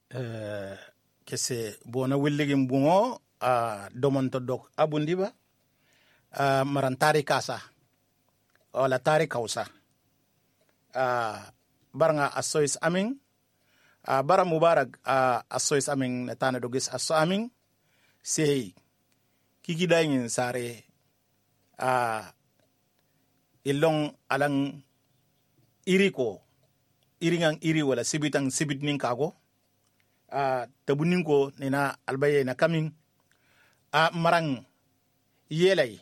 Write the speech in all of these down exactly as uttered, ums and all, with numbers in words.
uh, kese bona willigin bungo uh, domonto dok abundiba uh, marantari kasa wala tari kausa uh, baranga asois amin uh, bara mubarak uh, asois amin natana dogis aso amin sei kiki dayin sare uh, ilong alang iri ko iringang iri wala sibitang sibit ning kago a uh, tabunin ko nina albaye na kaming a uh, marang yelay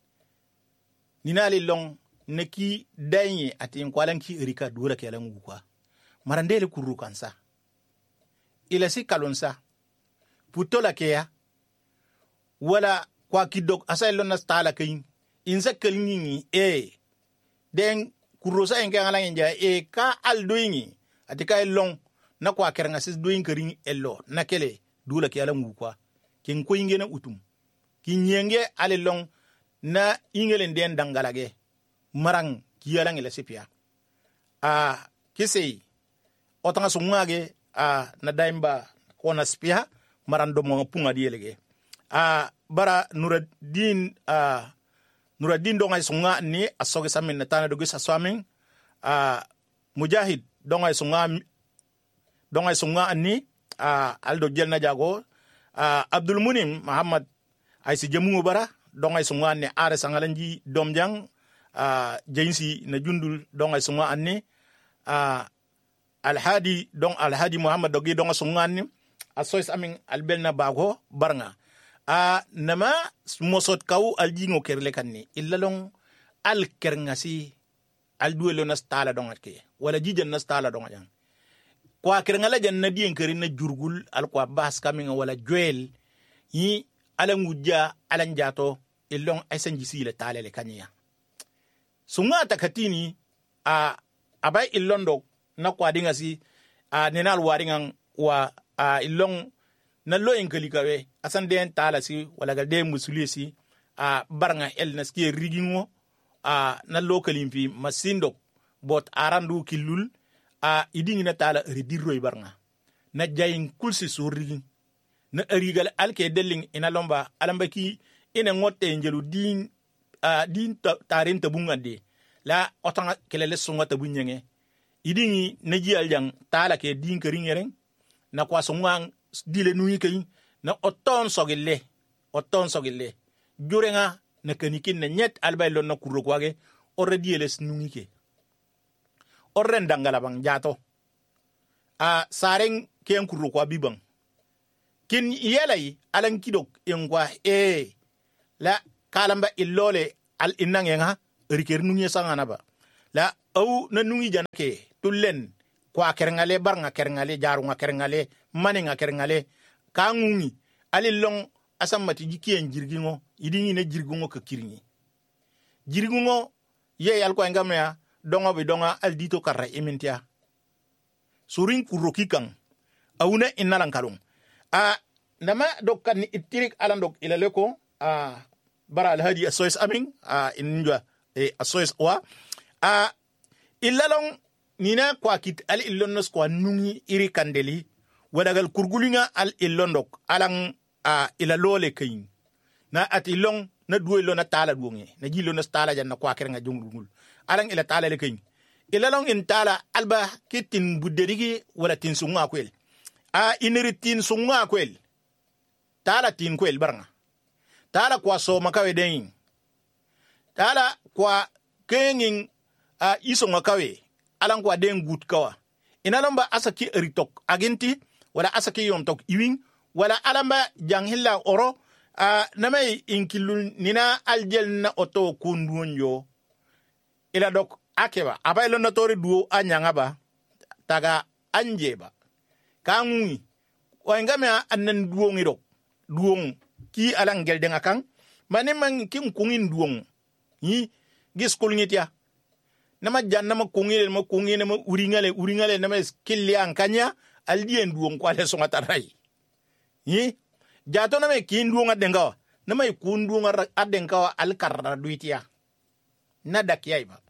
nina lilong neki dayi ati kwalan ki irika dura kelan gukwa marandele kuru kansa ila si kalonsa putola keya wala kwa kidok asa ilon na stala kayin insa kalngi e den kurosa en kan alang nja e ka aldoingi ati ka long na kwa kerenga sis doing kering ello na kele dula ke ala ngukwa kin ko ingena utum kin yenge ale long na ingelen den dangalage marang ki ala ngela sipia a kisei otanga sungage a na daimba kona spia marando mo punga dielege a bara nuradin a nuradin donga sunga ni asoge samin na tana dogi saswamin a mujahid donga sunga donga sunga ni a aldo jelna jago a abdul munim muhammad ay si jamu bara donga sunga ni are sangalanji domjang a jainsi na jundul donga sunga ni a alhadi don alhadi muhammad dogi donga sunga ni asois amin albelna bago barnga a nama mosot kaw aljingo kerle kanni illa long al kerngasi al duelo na stala donga ke wala jijan na stala donga jang kwa kerngala janna dien kerin na jurgul al kwa bas kaminga wala joel yi ala ngujja ala njato illong aysan jisile talele kanya sunga takatini a abay illondo na kwa dinga si a nenal waringan wa a illong na lo enkali kawe asan den tala si wala ga de musuli si a baranga el naski rigingo a na local impi masindo bot arandu kilul a idingi na tala ridirro baranga na jayin kulsi surri na arigal alke delling ina lomba alamba ki ina ngotte njelu din a din tarin tabungande la otanga kelele sunga tabunyenge idingi na ji aljang tala ke din keringeren na kwa sungang dile nui kay na oton sogille oton sogille jurenga na kanikin na nyet albaylo na kuro kwage orre dieles nui ke orre ndangala bang jato a sareng ken kuro kwa bibang kin yelay alan kidok engwa e la kalamba illole al inangenga riker nui sangana ba la au na nui janake tullen kwa kerngale barnga kerngale jarunga kerngale maninga kerngale kangungi alilong asamati jikien jirgingo idingi ne jirgungo ke kiringi jirgungo ye yal ko ngamya dongo be donga aldito karra ementia surin kurokikang awuna inalan kalung a nama dokkan ni itirik alandok ilaleko a bara alhadi asois amin a inja e asois wa a ilalong nina kwa kit al ilonnos kwa nungi iri kandeli wadagal kurgulinga al ilondok alang a ila lole kayin na at ilong na duwe lo na tala duonge na jilo na tala jan na kwa kerenga jungul alang ila tala le kayin ila long in tala alba kitin budderigi wala tin sunga kwel a iniri tin sunga kwel tala tin kwel baranga tala kwa so makawe den tala kwa kenging a iso makawe alang kwa den gut kawa inalamba asaki eritok agenti wala asaki yomtok iwing wala alamba janghilla oro a namay inkilul nina aljel na oto kundunjo ila dok akeba abaylo na tori duo anyanga ba taga anjeba kangi wangame anan duo ngiro duo ki alang gel denga kang manemang kim kungin duo yi gis kulngitia nama janna ma kungile ma kungine ma uringale uringale nama skilli ankanya aldien duong kwale songa tarai yi jato nama kin duonga dengawa nama kunduonga adengawa alkarra duitia nada kiyaiba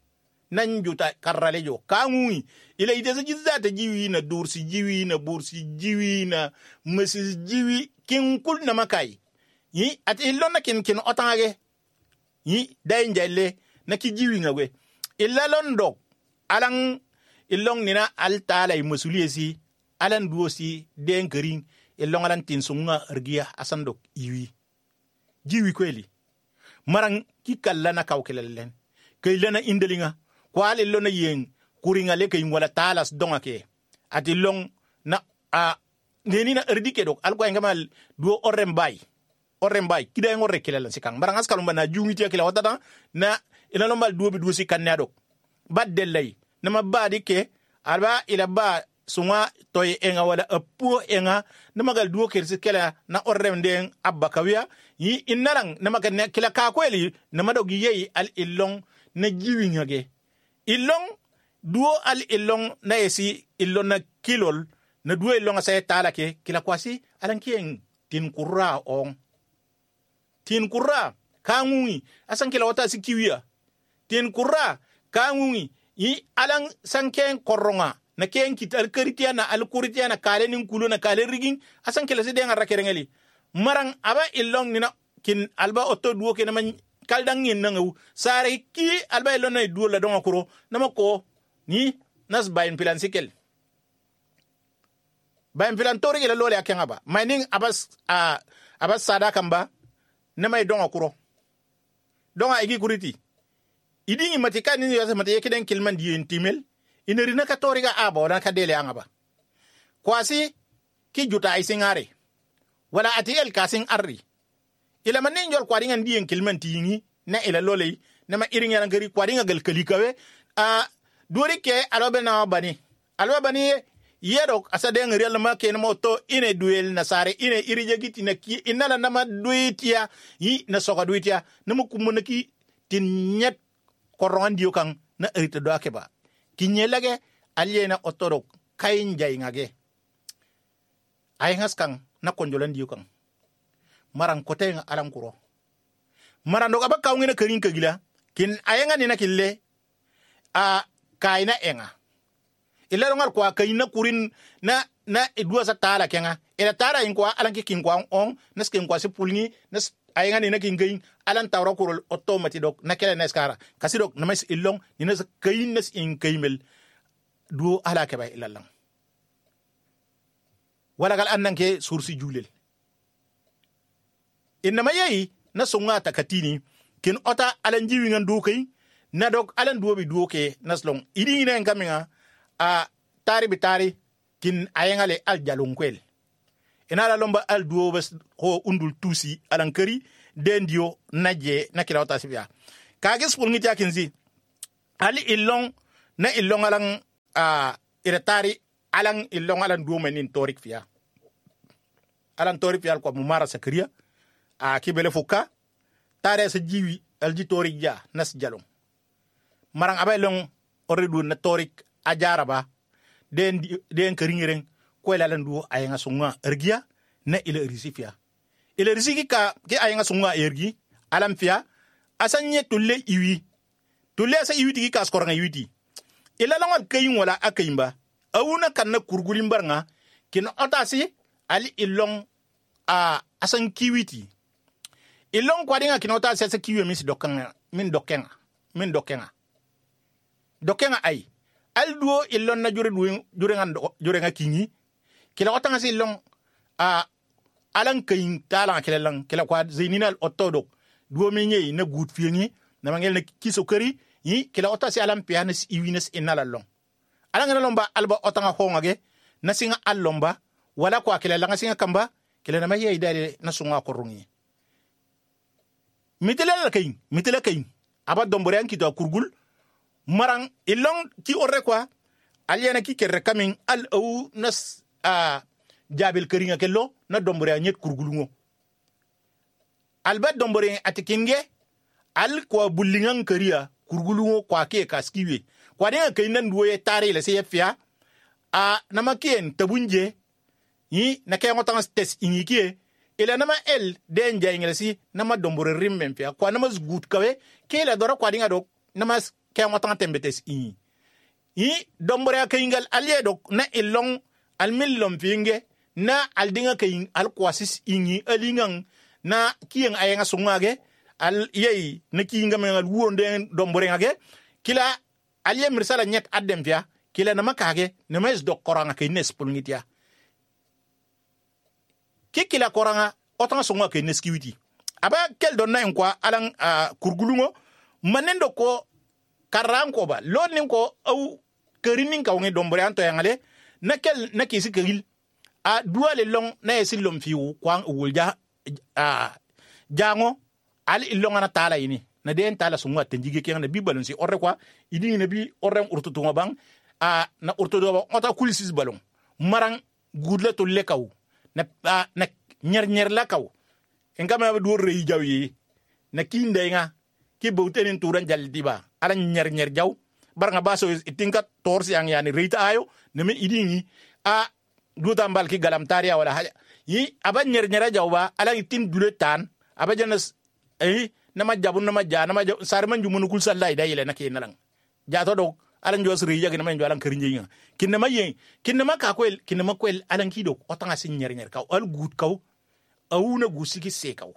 nan juta karrale jo kangui ila ite sa jizata jiwi na dursi jiwi na bursi jiwi na mesis jiwi kin kul na makai yi ati illon na kin kin otange yi dai njelle na ki jiwi ngwe illa londo alang illong nina altala musuliyesi alan duosi den kerin illong alan tin sunga ergia asandok iwi jiwi kweli marang ki kala na kawkelelen kaylana indelinga kwal illona yen kuringa le kay wala talas dongake ati long na a neni na erdike dok alko ngamal duo orembay orembay kida ngorre kelalen sikang marang askalum bana jungiti akila wadada na ila lombal duo bi duo sikanne dok baddellay nama badi ke alba ila ba sunga toy enga wala apu enga namagal duo kersi kela na orrem den abba kawiya yi innarang namaga kila ka kweli namadogi yeyi al illong na jiwi ngage illong duo al illong na esi illong na kilol na duo illong sa tala ke kila kwasi alan kien tin kurra on tin kurra kangungi asan kila wata si kiwiya tin kurra kangungi yi alang sanken koronga na ken kit al kritiana al kuritiana kale nin kulo na kale rigin asan kele sede ngar rakerengeli marang aba illong nina kin alba otto duo ke na man kaldang ngin nangu sare ki alba illong na duo la donga kuro namako ni nas bayin pilan sikel bayin pilan tori gele lole akenga ba mining abas a abas sada kamba na may donga kuro donga igi kuriti idingi matika ni yasa matike kiden kilman di intimel inerina ka toriga abo na ka dele angaba kwasi ki juta ay singare wala atiel kasing arri ila manin jol kwadinga di kilman tingi na ila lolei na ma iringa na gari kwadinga gal kalikawe a duri ke alobe na bani alobe bani yedok asade ngari alma ke na moto ine duel na sare ine irije giti na ki inala na ma duitia yi na soka duitia na mu kumunaki tin nyet korongan diyo kang na erite do akeba kinyelage aliena otorok kain jay ngage ay ngas kang na konjolan diyo kang marang kote nga alam kuro marando aba kaungi na kerin kagila kin ayenga ni na kille a kaina enga ila rongal kwa kaina kurin na na edua sa tala kenga ila tara in kwa alan kin kwa on nas kin kwa se pulni nas ayenga ni na kin gain alan tawra kurol automati dok na kele na skara kasi dok na mais illong ni na kain nas in kaimel duo ala ke bay ilallang wala gal annan ke sursi julel inna mayi na sunga takatini kin ota alan jiwi ngan do kay na dok alan duo bi duo ke naslong idi ne ngaminga a tari bitari kin ayengale al jalung kwel ina la lomba al duo bes ho undul tusi alan kari dendio naje na kila wata sibia kagis pul ngiti akinzi ali illong na illong alang a iretari alang illong alan duo menin torik fia alan torik fia ko mumara sakriya a kibele fuka tare sa jiwi alji torik ja nas jalong marang abay long oridu na torik ajaraba den den keringireng ko lalan duo ayenga sunga ergia na ila risifia ila risiki ka ke ayenga sunga ergi alam fia asanye tulle iwi tulle sa iwi tiki kas koranga iwi ila langal kayin wala akayimba awuna kanna kurgulin barnga kin otasi ali ilong a asan kiwiti ilong kwadinga kin otasi sa kiwi mis dokanga min dokenga min dokenga dokenga ay alduo illon na jure duwe jure nga jure nga kingi kila otanga si illong a alang kayin tala kila lang kila kwa zininal otodok duo menye na good fiengi na mangel na kiso kari yi kila otasi alam pianis iwines inala long alang na lomba alba otanga hongage na singa allomba wala kwa kila langa singa kamba kila na maye idale na sunga korungi mitela la kayin mitela kayin aba dombore an kito kurgul marang ilong ki orre kwa aliena ki kerre kamin al au nas a jabil keringa kello na dombore anyet kurgulungo alba dombore atikinge al kwa bulingan keriya kurgulungo kwa ke kaskiwe kwa denga kainan duwe tare le sefia a namakien tabunje yi na ke ngotanga test inyikie ila nama el denja ingelesi nama dombore rimmen fia kwa nama zgut kawe ke la dora kwa dinga dok nama ken watan tembetes i i dombore kayngal alye dok na ilong almillom finge na aldinga kayin alkwasis ingi alingang na kiyang ayenga sungage al yei na kiyinga mengal wuonde dombore ngage kila alye mirsala nyet adem fia kila na makage na mes dok koranga kaynes pulngitia ki kila koranga otanga sunga kaynes kiwiti aba kel donna en kwa alang uh, kurgulungo manendo ko karanko ba lonin ko au kerinin ka wonge dombore anto yangale na kel na kisi keril a duale long na esi lom fiu kwang wulja a jango al ilonga na tala ini na den tala sunga tenjige ke na bibalon si orre kwa idi ne bi orrem urtutu ngabang a na urtutu ba ota kulisis balon marang gudle to lekaw na a, na nyer nyer lakaw engama do rei jawi na kinde nga ki bawtenin turan jaldiba ala nyer nyer jaw bar nga baso itinka torsi ang yani reita ayo ne me idingi a duta mbal ki galam taria wala haja yi aba nyer nyera jawba ala itin duletan aba janas eh nama jabun nama ja nama sarman jumun kul sallai da yele nake nalang jato do ala njos riya gina man jolan kerinje nga kinna mayen kinna maka kwel kinna makwel ala kido otanga sin nyer nyer kaw al gut kaw awuna gusiki se kaw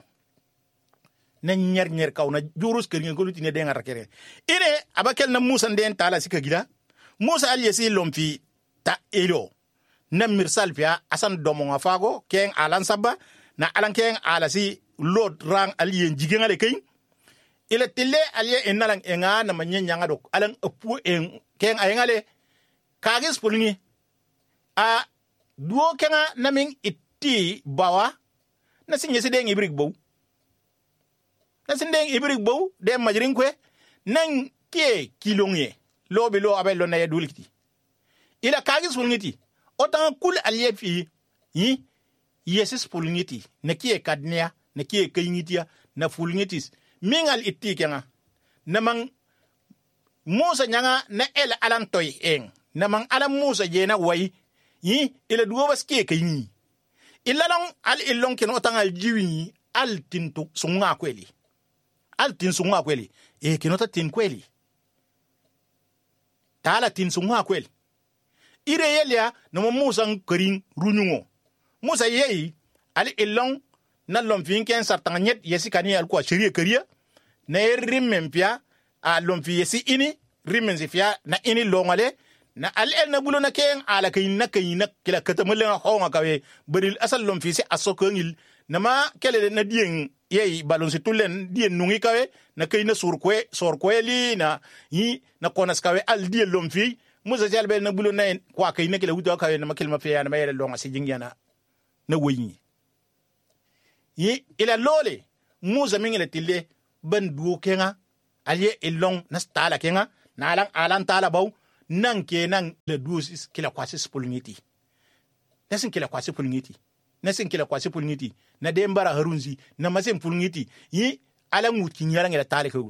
na nyer nyer kaw na jurus kerinje ko lutine de ngara kere ire aba kel na musa den tala sika gida musa al yesi lomfi ta elo na mirsal pia asan domonga fago ken alan sabba na alan ken alasi lord rang alien jigenga le kay ila tille alie enalang enga na manyen nyanga dok alan apu en ken ayengale kagis pulngi a duo kenga naming itti bawa na sinye sideng ibrik bow na sindeng ibrik bow de majrin kwe nang kie kilongye lobi lo abel lo na yadulkiti ila kagis pulngiti otan kul alye fi yi yesis pulngiti na kie kadnia na kie kayingitia na fulngitis mingal itti kenga namang musa nyanga na el alan toy eng namang alam musa jena way yi ila duwa bas kie kayingi ila long al ilong ken otan al jiwi al tintu sunga kweli al tin sunga kweli e kinota tin kweli tala tin sunga kweli ire yelia no musa nkarin runyungo musa yeyi ali ilong na lomfin ken sartang nyet yesi kani al kwa shiriye kariya na rimmen pia a lomfi yesi ini rimmen zifia na ini longale na al el na bulo na ken ala kayin na kayin na kila katamale na honga kawe beril asal lomfi si asokongil na ma kele na dien yeyi balon si tulen dien nungi kawe na kayin na surkwe sorkweli na yi na konas kawe al dien lomfi musa jalbe na bulo na kwa kayin na kila hudo kawe na makil mafia na mayele longa si jingyana na wenyi yi ila lole musa mingile tille ban duo kenga alye ilong na stala kenga na alang alan tala baw nang ke nang le duosis kila kwasi spulngiti nasin kila kwasi pulngiti nasin kila kwasi pulngiti na dembara harunzi na masen pulngiti yi alang muti nyala ngela tale ko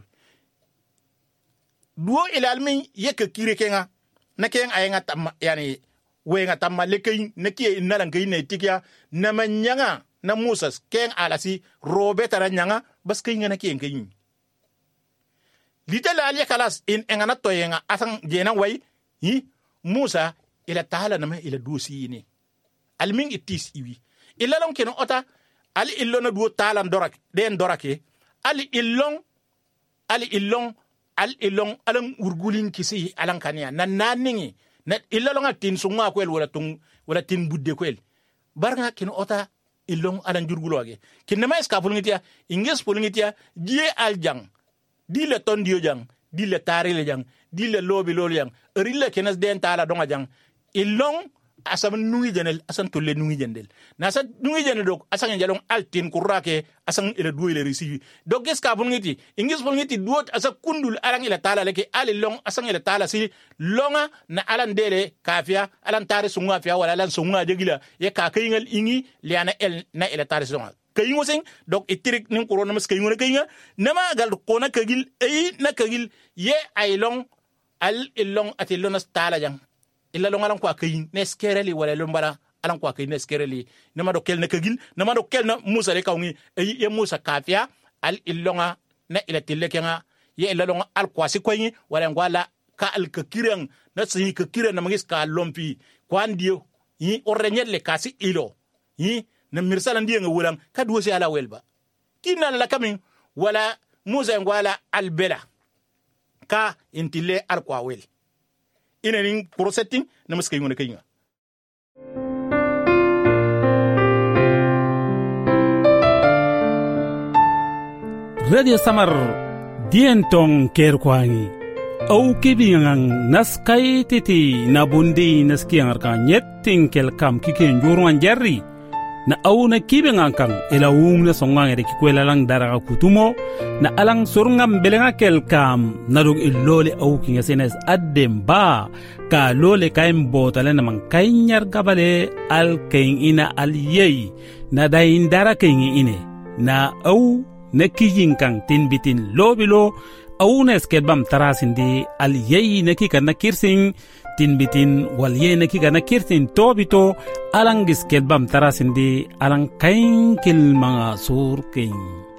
duo ila almin yeke kire kenga na kenga ayenga tam yani wenga tamma lekay na kie nalang kay ne tikya na manyanga na musa ken alasi robe tara nyanga bas kay ngana ken kay litala ali kalas in engana toyenga asang jena way hi musa ila tahala nama ila dosi ni alming itis iwi ila long ken ota ali illona duo talan dorak den dorake ali illong ali illong al illong alang urgulin kisi alang kania na naningi na illa longa tin sunga kwel wala tung wala tin budde kwel barnga ken ota ilong alan jurguloge kinema eska pulngitia inges pulngitia die aljang dile ton dio jang dile tari le jang dile lobi lol jang rille kenas den tala donga jang ilong asam nungi janel asan tolle nungi jandel na sa nungi janel dok asan jalong altin kurake asan ila duo ile risivi dok eska pulngiti inges pulngiti duot asa kundul alang ila tala leke alilong asan ila tala si longa na alan dele kafia alan tari sunga fia wala alan sunga jegila ye ka kayingal ingi liana el na ila tari sunga kayingo sing dok itirik nin korona mas kayingo kayinga nama gal kona kagil ay na kagil ye ailong al ilong atilona tala jang illa long alan kwa kayin neskereli wala lombara alan kwa kayin neskereli nama do kel na kagil nama do kel na musa le kawni ay ye musa kafia al ilonga na ila tille kenga ye la long al kwasi kwenyi wala ngwala ka al kakirang na si kakirang na mangis ka lompi kwandio yi orrenyet le kasi ilo yi na mirsala ndiye nga wulang ka duosi ala welba kinan la kamin wala musa ngwala albela ka intile al kwa wel ina ning prosetting na maskay ngone kayinga Radio Samar Dienton Kerkwangi au kibingang naskai titi nabundi naskiang arka nyetting kelkam kike njurwan jarri na au na kibingang kang ela um na songang ere kikwela lang daraga kutumo na alang surngam belenga kelkam narug ilole au kinga senes adem ba ka lole kaim botale na mang kainyar gabale al kain ina al yei na dain dara kain ine na au na kijin kang tinbitin lobilo au na skedbam tarasindi al yei na kika na kirsing tinbitin wal yei na kika na kirsing tobito alang skedbam tarasindi alang kain kil mga sur kain